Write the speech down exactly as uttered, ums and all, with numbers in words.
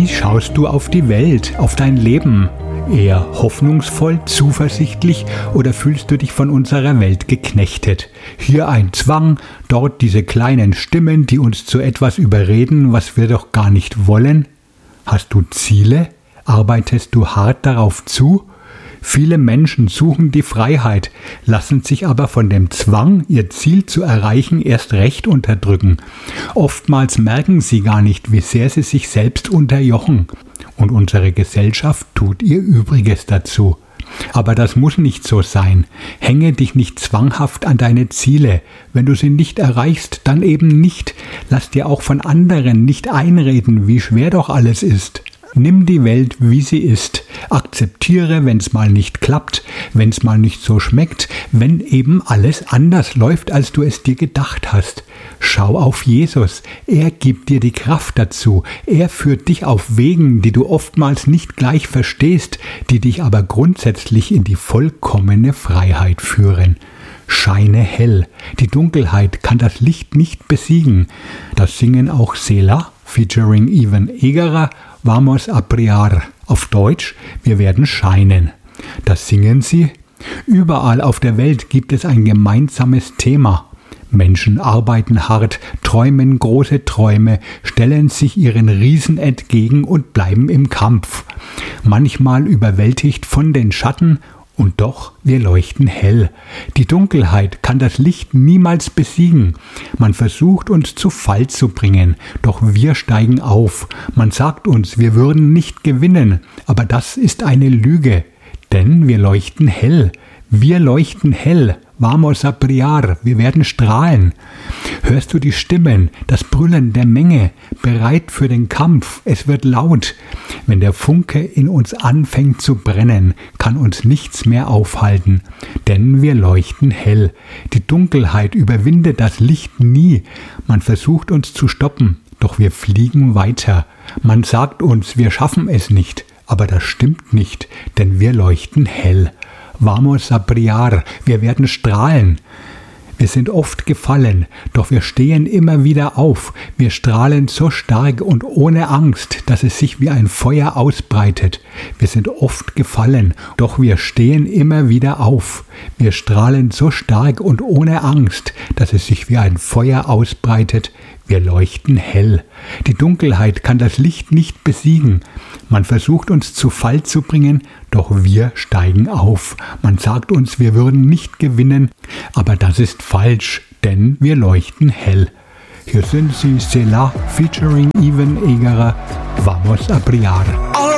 Wie schaust du auf die Welt, auf dein Leben? Eher hoffnungsvoll, zuversichtlich oder fühlst du dich von unserer Welt geknechtet? Hier ein Zwang, dort diese kleinen Stimmen, die uns zu etwas überreden, was wir doch gar nicht wollen? Hast du Ziele? Arbeitest du hart darauf zu? Viele Menschen suchen die Freiheit, lassen sich aber von dem Zwang, ihr Ziel zu erreichen, erst recht unterdrücken. Oftmals merken sie gar nicht, wie sehr sie sich selbst unterjochen. Und unsere Gesellschaft tut ihr Übriges dazu. Aber das muss nicht so sein. Hänge dich nicht zwanghaft an deine Ziele. Wenn du sie nicht erreichst, dann eben nicht. Lass dir auch von anderen nicht einreden, wie schwer doch alles ist. Nimm die Welt, wie sie ist. Akzeptiere, wenn's mal nicht klappt, wenn's mal nicht so schmeckt, wenn eben alles anders läuft, als du es dir gedacht hast. Schau auf Jesus. Er gibt dir die Kraft dazu. Er führt dich auf Wegen, die du oftmals nicht gleich verstehst, die dich aber grundsätzlich in die vollkommene Freiheit führen. Scheine hell. Die Dunkelheit kann das Licht nicht besiegen. Das singen auch Selah, featuring Ivan Egerer, Vamos a brillar. Auf Deutsch, wir werden scheinen. Das singen sie. Überall auf der Welt gibt es ein gemeinsames Thema. Menschen arbeiten hart, träumen große Träume, stellen sich ihren Riesen entgegen und bleiben im Kampf. Manchmal überwältigt von den Schatten, und doch, wir leuchten hell. Die Dunkelheit kann das Licht niemals besiegen. Man versucht uns zu Fall zu bringen, doch wir steigen auf. Man sagt uns, wir würden nicht gewinnen, aber das ist eine Lüge, denn wir leuchten hell. Wir leuchten hell. Vamos a brillar, wir werden strahlen. Hörst du die Stimmen, das Brüllen der Menge, bereit für den Kampf, es wird laut. Wenn der Funke in uns anfängt zu brennen, kann uns nichts mehr aufhalten, denn wir leuchten hell. Die Dunkelheit überwindet das Licht nie. Man versucht uns zu stoppen, doch wir fliegen weiter. Man sagt uns, wir schaffen es nicht, aber das stimmt nicht, denn wir leuchten hell. Vamos a brillar, wir werden strahlen. Wir sind oft gefallen, doch wir stehen immer wieder auf. Wir strahlen so stark und ohne Angst, dass es sich wie ein Feuer ausbreitet. Wir sind oft gefallen, doch wir stehen immer wieder auf. Wir strahlen so stark und ohne Angst, dass es sich wie ein Feuer ausbreitet. Wir leuchten hell. Die Dunkelheit kann das Licht nicht besiegen. Man versucht uns zu Fall zu bringen, doch wir steigen auf. Man sagt uns, wir würden nicht gewinnen, aber das ist falsch, denn wir leuchten hell. Hier sind sie, Selah, featuring Ivan Egerer, Vamos a brillar.